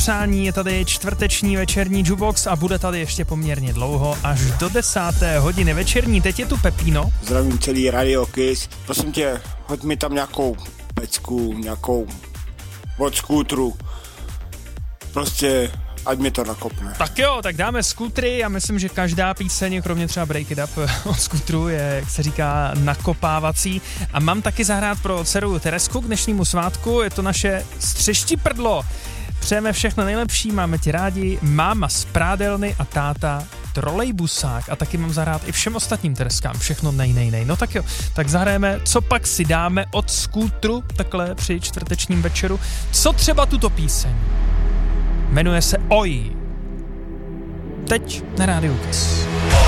přání, je tady čtvrteční večerní jukebox a bude tady ještě poměrně dlouho, až do 10. hodiny večerní. Teď je tu Pepino. Zdravím celý Radio Kiss. Prosím tě, hoď mi tam nějakou pecku, nějakou od skútru. Prostě ať mi to nakopne. Tak jo, tak dáme skútry. Já myslím, že každá píseň, kromě třeba Break It Up od skútru, je, jak se říká, nakopávací. A mám taky zahrát pro dceru Teresku k dnešnímu svátku. Je to naše střeštiprdlo. Přejeme všechno nejlepší, máme ti rádi. Máma z prádelny a táta trolejbusák. A taky mám zahrát i všem ostatním Tereskám. Všechno nej. No tak jo, tak zahrajeme, co pak si dáme od skútru, takhle při čtvrtečním večeru. Co třeba tuto píseň? Jmenuje se Oj. Teď na Rádiu Kiss.